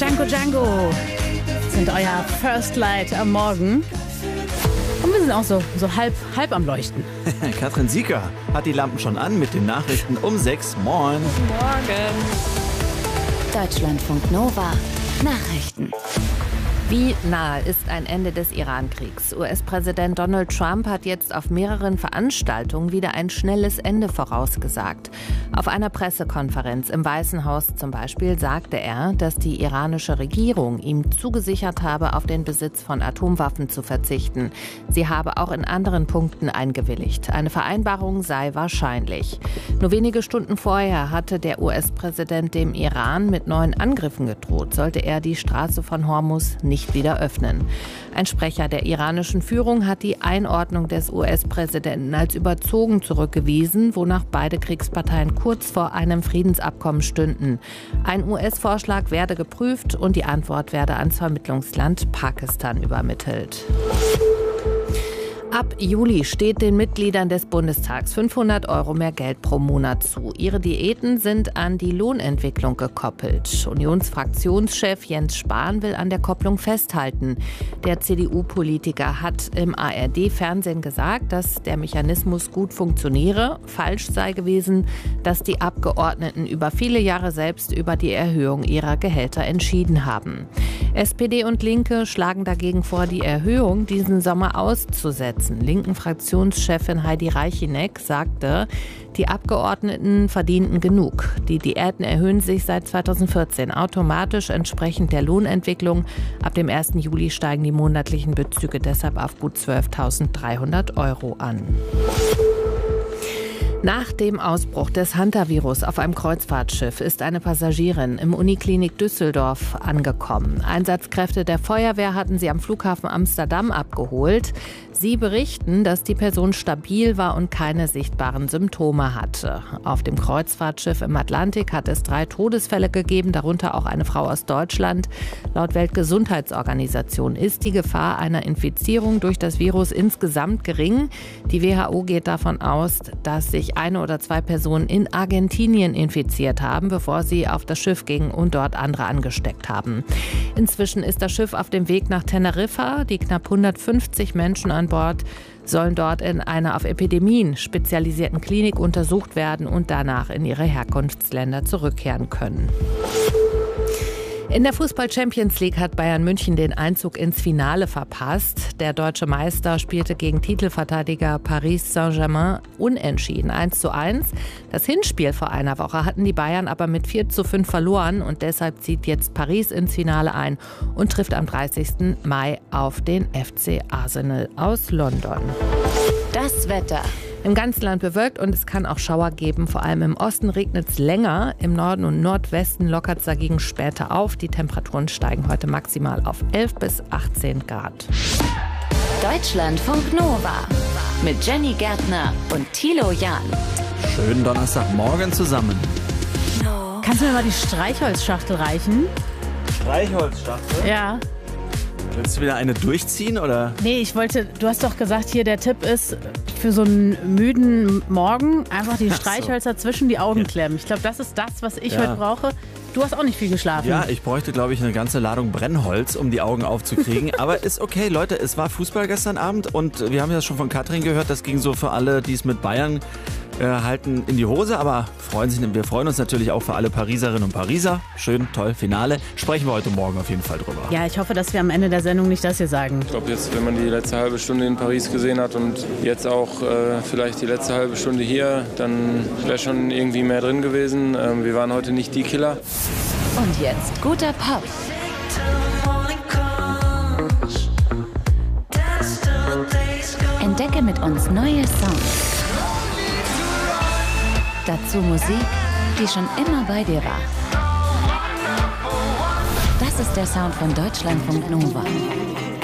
Django sind euer First Light am Morgen. Und wir sind auch so halb am Leuchten. Katrin Sieker hat die Lampen schon an mit den Nachrichten um 6. Moin. Guten Morgen. Deutschlandfunk Nova. Nachrichten. Wie nahe ist ein Ende des Iran-Kriegs? US-Präsident Donald Trump hat jetzt auf mehreren Veranstaltungen wieder ein schnelles Ende vorausgesagt. Auf einer Pressekonferenz im Weißen Haus zum Beispiel sagte er, dass die iranische Regierung ihm zugesichert habe, auf den Besitz von Atomwaffen zu verzichten. Sie habe auch in anderen Punkten eingewilligt. Eine Vereinbarung sei wahrscheinlich. Nur wenige Stunden vorher hatte der US-Präsident dem Iran mit neuen Angriffen gedroht, sollte er die Straße von Hormuz nicht wieder öffnen. Ein Sprecher der iranischen Führung hat die Einordnung des US-Präsidenten als überzogen zurückgewiesen, wonach beide Kriegsparteien kurz vor einem Friedensabkommen stünden. Ein US-Vorschlag werde geprüft und die Antwort werde ans Vermittlungsland Pakistan übermittelt. Ab Juli steht den Mitgliedern des Bundestags 500 € mehr Geld pro Monat zu. Ihre Diäten sind an die Lohnentwicklung gekoppelt. Unionsfraktionschef Jens Spahn will an der Kopplung festhalten. Der CDU-Politiker hat im ARD-Fernsehen gesagt, dass der Mechanismus gut funktioniere. Falsch sei gewesen, dass die Abgeordneten über viele Jahre selbst über die Erhöhung ihrer Gehälter entschieden haben. SPD und Linke schlagen dagegen vor, die Erhöhung diesen Sommer auszusetzen. Linken Fraktionschefin Heidi Reicheneck sagte, die Abgeordneten verdienten genug. Die Diäten erhöhen sich seit 2014 automatisch entsprechend der Lohnentwicklung. Ab dem 1. Juli steigen die monatlichen Bezüge deshalb auf gut 12.300 € an. Nach dem Ausbruch des Hantavirus auf einem Kreuzfahrtschiff ist eine Passagierin im Uniklinik Düsseldorf angekommen. Einsatzkräfte der Feuerwehr hatten sie am Flughafen Amsterdam abgeholt. Sie berichten, dass die Person stabil war und keine sichtbaren Symptome hatte. Auf dem Kreuzfahrtschiff im Atlantik hat es 3 Todesfälle gegeben, darunter auch eine Frau aus Deutschland. Laut Weltgesundheitsorganisation ist die Gefahr einer Infizierung durch das Virus insgesamt gering. Die WHO geht davon aus, dass sich 1 oder 2 Personen in Argentinien infiziert haben, bevor sie auf das Schiff gingen und dort andere angesteckt haben. Inzwischen ist das Schiff auf dem Weg nach Teneriffa. Die knapp 150 Menschen an Bord sollen dort in einer auf Epidemien spezialisierten Klinik untersucht werden und danach in ihre Herkunftsländer zurückkehren können. In der Fußball-Champions League hat Bayern München den Einzug ins Finale verpasst. Der deutsche Meister spielte gegen Titelverteidiger Paris Saint-Germain unentschieden 1:1. Das Hinspiel vor einer Woche hatten die Bayern aber mit 4:5 verloren und deshalb zieht jetzt Paris ins Finale ein und trifft am 30. Mai auf den FC Arsenal aus London. Das Wetter. Im ganzen Land bewölkt und es kann auch Schauer geben. Vor allem im Osten regnet es länger. Im Norden und Nordwesten lockert es dagegen später auf. Die Temperaturen steigen heute maximal auf 11 bis 18 Grad. Deutschlandfunk Nova. Mit Jenny Gärtner und Thilo Jahn. Schönen Donnerstagmorgen zusammen. Kannst du mir mal die Streichholzschachtel reichen? Streichholzschachtel? Ja. Willst du wieder eine durchziehen, oder? Nee, du hast doch gesagt, hier der Tipp ist, für so einen müden Morgen einfach die Streichhölzer zwischen die Augen klemmen. Ich glaube, das ist das, was ich heute brauche. Du hast auch nicht viel geschlafen. Ja, ich bräuchte, glaube ich, eine ganze Ladung Brennholz, um die Augen aufzukriegen. Aber ist okay, Leute, es war Fußball gestern Abend und wir haben ja schon von Katrin gehört, das ging so für alle, die es mit Bayern halten, in die Hose, aber wir freuen uns natürlich auch für alle Pariserinnen und Pariser. Schön, toll, Finale. Sprechen wir heute Morgen auf jeden Fall drüber. Ja, ich hoffe, dass wir am Ende der Sendung nicht das hier sagen. Ich glaube jetzt, wenn man die letzte halbe Stunde in Paris gesehen hat und jetzt auch vielleicht die letzte halbe Stunde hier, dann wäre schon irgendwie mehr drin gewesen. Wir waren heute nicht die Killer. Und jetzt guter Pop. Entdecke mit uns neue Songs. Dazu Musik, die schon immer bei dir war. Das ist der Sound von Deutschlandfunk Nova.